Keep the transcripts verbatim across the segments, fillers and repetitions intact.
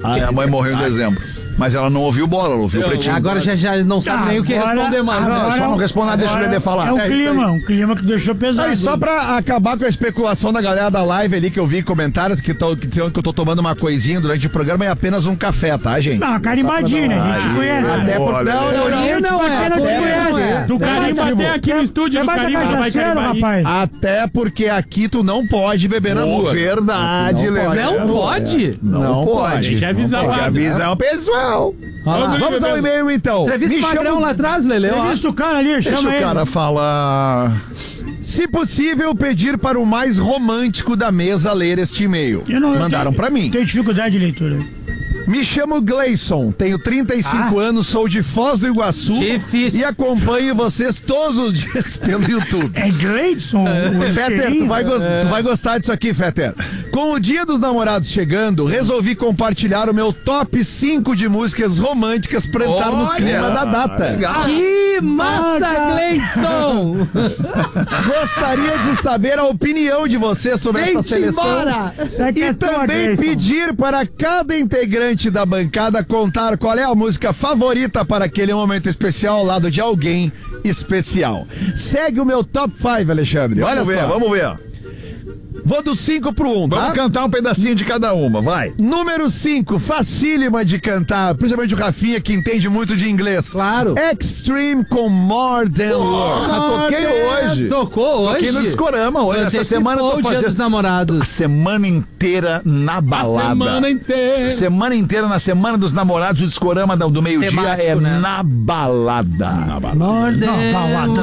A minha mãe morreu em dezembro. Mas ela não ouviu bola, ela ouviu o Pretinho. Agora já, já não sabe nem o que responder mais. Não, só não responder, deixa o Lelê falar. É o É clima, um clima que deixou pesado. Aí, só pra acabar com a especulação da galera da live ali, que eu vi comentários que estão dizendo que eu tô tomando uma coisinha durante o programa, é apenas um café, tá, gente? Não, carimbadinha, né? A gente conhece. Até por... Olha, Não, não, não. Eu não é. Não te É, conhece. não é. Tu carimba até aqui no estúdio do Você carimba, vai carimbar aí. rapaz. Até porque aqui tu não pode beber na Ô, rua. verdade, Lelê. Não pode? Não, Não pode. Deixa eu avisar Tem que lá. avisar o pessoal. Olha lá. Vamos ao e-mail, então. Entrevista Me Magrão chamo- lá atrás, Lele. ó. Entrevista o cara ali, Deixa chama o ele. cara falar. Se possível, pedir para o mais romântico da mesa ler este e-mail. Eu não- eu Mandaram tenho- pra mim. Tenho dificuldade de leitura. Me chamo Gleison, tenho trinta e cinco anos, sou de Foz do Iguaçu Difícil. e acompanho vocês todos os dias pelo YouTube. É Gleidson? o Fetter, tu cheirinho? vai, gos- tu vai gostar disso aqui, Fetter. Com o Dia dos Namorados chegando, resolvi compartilhar o meu top cinco de músicas românticas pra entrar no Olha, clima da data. legal. Que massa, Marca. Gleidson! Gostaria de saber a opinião de vocês sobre essa Vem-te seleção. embora! Isso aqui E é tua, também Gleidson. pedir para cada integrante da bancada contar qual é a música favorita para aquele momento especial ao lado de alguém especial. Segue o meu top cinco, Alexandre. Vamos Olha ver, só. vamos ver. Vou do cinco pro um, Vamos tá? cantar um pedacinho de cada uma, vai. Número cinco, facílima de cantar, principalmente o Rafinha, que entende muito de inglês. Claro. Extreme com More Than Words. Ah, toquei hoje. Tocou hoje? Toquei no Discorama hoje. Essa Antecipou semana eu tô o Dia fazendo dos Namorados. a semana inteira na A balada. semana inteira. Semana inteira na Semana dos Namorados, o Discorama do, do meio-dia Temático, é né? na balada. Na balada. Não, balada.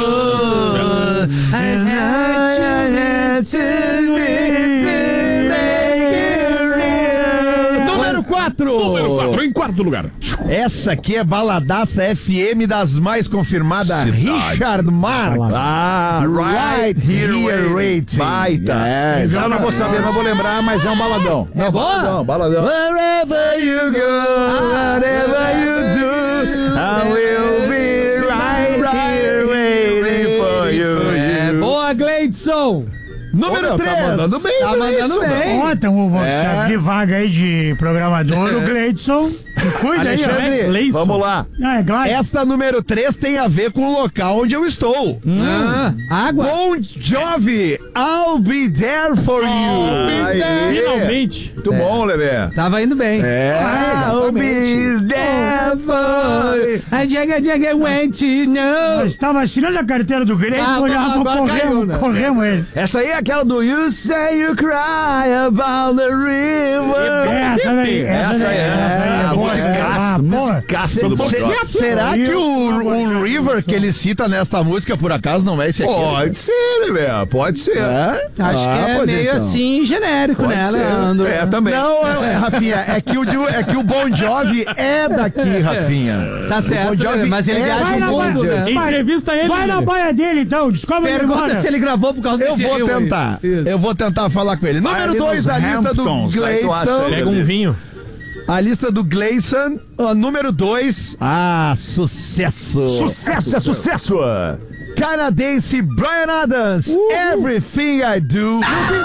Número quatro. Número quatro, em quarto lugar. Essa aqui é baladaça F M das mais confirmadas. Cidade. Richard Marx. Ah, Right Here Waiting. Baita. É, Eu não vou saber, não vou lembrar, mas é um baladão. É boa? Baladão, baladão. Wherever you go, whatever you do, I will be right here waiting for you. É boa, Gleidson! Número Olha, três. tá mandando bem, Tá mandando Gleidson, bem. Ontem você É. abrir vaga aí de programador, o Gleidson. Que cuida aí, Alexandre, ó. Gleidson. Vamos lá. Ah, é Gleidson. Esta número três tem a ver com o local onde eu estou. Ah, água? Bon Jovi, I'll be there for you. Aí. Finalmente. Muito bom, Lelê. Tava indo bem. É, I'll be there for you. I jaga jaga went to know. Nós estava assinando a carteira do Gleidson, Ah, olhava, agora corremos, caiu, né? corremos ele. Essa aí é aquela do You Say You Cry About the River. Essa daí, Essa daí, é, essa a aí, musicaça, ah, porra. musicaça do Bon Se- Jovi. será que o, o River que ele cita nesta música, por acaso, não é esse aqui? Pode ser, Lelê, pode ser. É? Acho Ah, que é pois meio então. assim genérico, Pode né, ser. Leandro? É, também. Não, é, Rafinha, é que, o, de- é que o Bon Jovi é daqui, Rafinha. Tá certo, O Bon Jovi mas ele é viaja vai o na mundo, baia. né? Vai, Entrevista ele. Vai na Lelê. baia dele, então. Descobre ele Pergunta embora. se ele gravou por causa Eu desse vou rio aí. tentar. Isso. Eu vou tentar falar com ele. Número ali dois nos da lista do Hamptons, aí tu acha Gleison. ele. Pega um vinho. A lista do Gleison. ó, número dois. Ah, sucesso. Sucesso é sucesso. Canadense Bryan Adams. Everything I Do.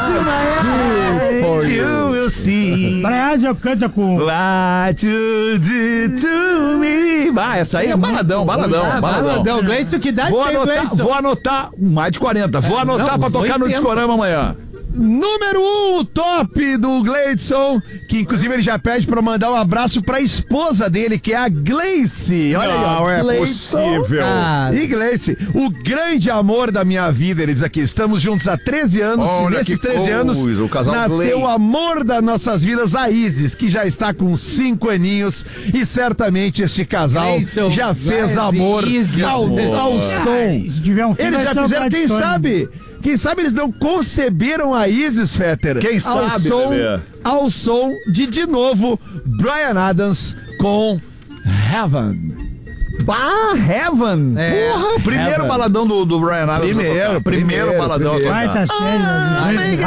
I do for you. You will see. Braiás eu canto com... What you did to me. Ah, essa aí é baladão, baladão, Ah, baladão. baladão. Gleidson, que idade Vou tem o anotar, Gleidson? vou anotar mais de quarenta. Vou anotar não, pra uns tocar no oitenta. Discorama amanhã. Número um, top do Gleidson, que inclusive ele já pede pra mandar um abraço pra esposa dele, que é a Gleice. Olha aí, ó. Não é Gleison possível. Ah, E Gleice, o grande amor da minha vida, ele diz aqui, estamos juntos há treze anos, Olha e nesses que treze anos coisa, o casal nasceu Glei. o amor das nossas vidas, a Isis, que já está com cinco aninhos, e certamente este casal Gleison, já fez Gleison, amor Isis. ao, ao som. Se tiver um filho, Eles vai já ser o fizeram, quem Gladstone. sabe? Quem sabe eles não conceberam a Isis, Fetter? Quem ao sabe, som, bebê? ao som de, de novo, Bryan Adams com Heaven. Bah, Heaven. É. Porra, primeiro Heaven. baladão do, do Bryan Adams. Primeiro, a tocar. primeiro, primeiro, baladão. a primeiro. tocar. Vai, tá sério.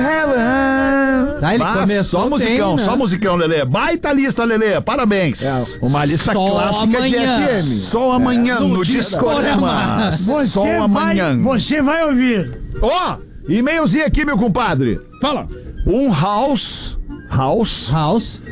Tá, ele Bah, começou só musicão, bem, né? só musicão, Lelê. Baita lista, Lelê. Parabéns. É, uma lista Só clássica amanhã. de F M. Só amanhã no no Discorama. Você Só vai, amanhã. você vai ouvir. Ó, e-mailzinho aqui, meu compadre. Fala. Um house. House. House.